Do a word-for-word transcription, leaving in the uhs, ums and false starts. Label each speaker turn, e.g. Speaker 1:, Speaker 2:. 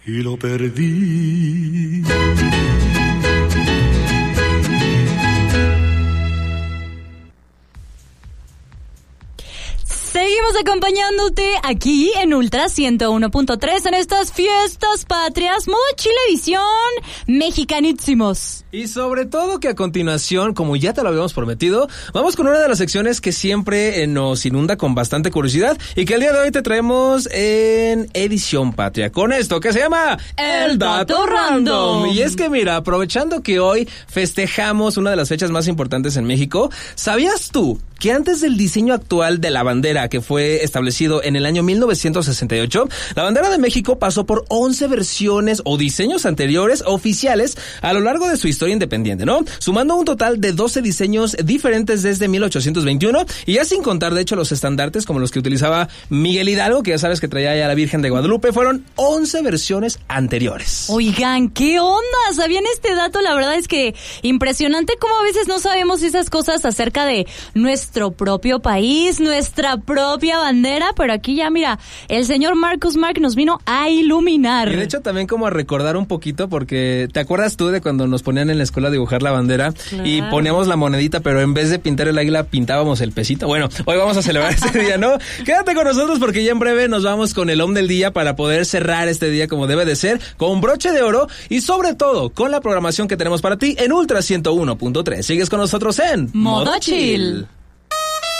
Speaker 1: y lo perdí.
Speaker 2: Seguimos acompañándote aquí en Ultra ciento uno punto tres en estas fiestas patrias, modo Chilevisión, mexicanísimos.
Speaker 3: Y sobre todo que a continuación, como ya te lo habíamos prometido, vamos con una de las secciones que siempre eh, nos inunda con bastante curiosidad y que el día de hoy te traemos en edición patria, con esto que se llama El Dato Random. Y es que mira, aprovechando que hoy festejamos una de las fechas más importantes en México, ¿sabías tú que antes del diseño actual de la bandera, que fue establecido en el año mil novecientos sesenta y ocho, la bandera de México pasó por once versiones o diseños anteriores oficiales a lo largo de su historia independiente, ¿no? Sumando un total de doce diseños diferentes desde mil ochocientos veintiuno, y ya sin contar, de hecho, los estandartes como los que utilizaba Miguel Hidalgo, que ya sabes que traía ya a la Virgen de Guadalupe, fueron once versiones anteriores.
Speaker 2: Oigan, ¿qué onda? ¿Sabían este dato? La verdad es que impresionante cómo a veces no sabemos esas cosas acerca de nuestro nuestro propio país, nuestra propia bandera, pero aquí ya mira, el señor Marcus Mark nos vino a iluminar.
Speaker 3: Y de hecho también como a recordar un poquito, porque ¿te acuerdas tú de cuando nos ponían en la escuela a dibujar la bandera? Claro. Y poníamos la monedita, pero en vez de pintar el águila pintábamos el pesito? Bueno, hoy vamos a celebrar este día, ¿no? Quédate con nosotros porque ya en breve nos vamos con el Om del Día para poder cerrar este día como debe de ser, con broche de oro y sobre todo con la programación que tenemos para ti en Ultra ciento uno punto tres. Sigues con nosotros en
Speaker 2: Modo Chill.